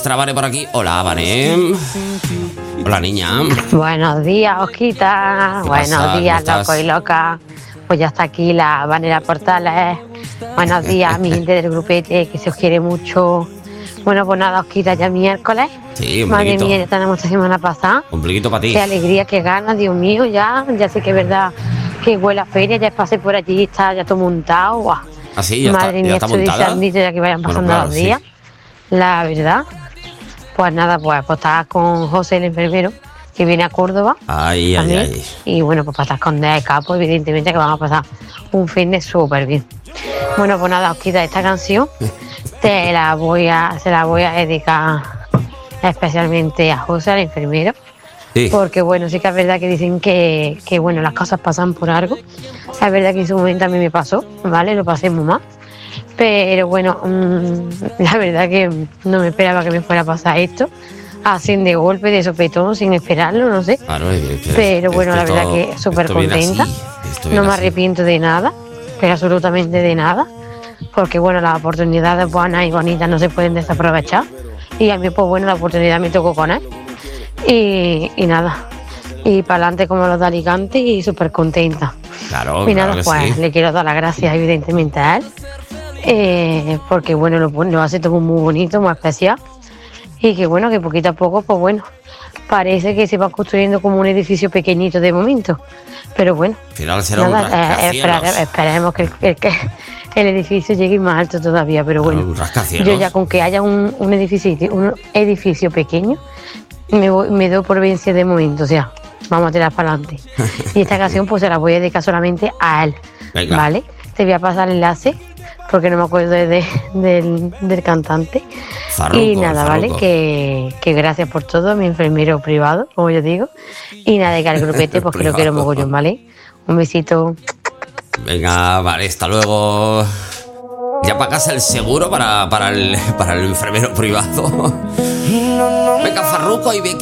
nuestra Vane por aquí. Hola, Vane. Hola, niña. Buenos días, Osquita. Buenos días, loco y loca. Pues ya está aquí la Vanera Portales. Buenos días, mi gente del grupete, que se os quiere mucho. Bueno, pues nada, Osquita, ya miércoles. Sí, un Madre poquito. mía, ya tenemos esta semana pasada. Un poquito para ti. Qué alegría, qué ganas, Dios mío, ya sé que es verdad que huele a feria, ya pasé por allí, está ya todo montado. ¡Guau! Así, ya Madre mía, está estoy montada. deseandito ya que vayan pasando Bueno, claro, los días. sí. La verdad. Pues nada, pues estar con José el enfermero, que viene a Córdoba. Ay, también. ay. Y bueno, pues para estar con De Capo, evidentemente que vamos a pasar un fin de súper bien. Bueno, pues nada, os quita esta canción. Se la voy a dedicar especialmente a José, al enfermero. Sí. Porque bueno, sí que es verdad que dicen que bueno, las cosas pasan por algo. Es verdad que en su momento a mí me pasó, ¿vale? Lo pasé muy mal. Pero bueno, la verdad que no me esperaba que me fuera a pasar esto. Así de golpe, de sopetón, sin esperarlo, no sé. Claro, Pero bueno, la verdad que súper contenta. No me arrepiento de nada, pero absolutamente de nada. Porque bueno, las oportunidades buenas y bonitas no se pueden desaprovechar. Y a mí, pues bueno, la oportunidad me tocó con él. Y nada, y para adelante como los de Alicante y súper contenta. Claro, y nada, claro que pues sí. le quiero dar las gracias evidentemente a él, porque bueno, lo hace todo muy bonito, muy especial, y que bueno, que poquito a poco, pues bueno, parece que se va construyendo como un edificio pequeñito de momento, pero bueno, Al final será un nada, rascacielos. esperemos que el edificio llegue más alto todavía, pero bueno, Un rascacielos. yo ya con que haya un edificio pequeño, me doy por vencida de momento, o sea, vamos a tirar para adelante. Y esta canción pues se la voy a dedicar solamente a él. Venga. ¿Vale? Te voy a pasar el enlace porque no me acuerdo del cantante. Farruko, y nada, ¿vale? Farruko. Que gracias por todo, mi enfermero privado, como yo digo. Y nada, que al grupete pues que lo quiero mogollón, ¿vale? Un besito. Venga, vale, hasta luego. Ya pagas el seguro para el enfermero privado. Venga, Farruko y Becky